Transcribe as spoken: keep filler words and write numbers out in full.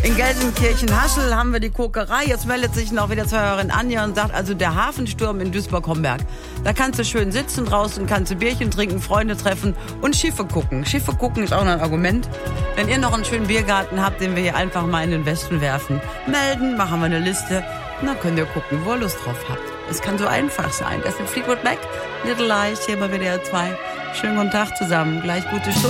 In Gelsenkirchen-Haschel haben wir die Kokerei. Jetzt meldet sich noch wieder Zuhörerin Anja und sagt, also der Hafensturm in Duisburg-Homberg. Da kannst du schön sitzen draußen, kannst du Bierchen trinken, Freunde treffen und Schiffe gucken. Schiffe gucken ist auch noch ein Argument. Wenn ihr noch einen schönen Biergarten habt, den wir hier einfach mal in den Westen werfen, melden, machen wir eine Liste. Und dann könnt ihr gucken, wo ihr Lust drauf habt. Es kann so einfach sein. Das sind Fleetwood Mac, Little Lies hier bei W D R zwei. Schönen guten Tag zusammen. Gleich gute Stunde.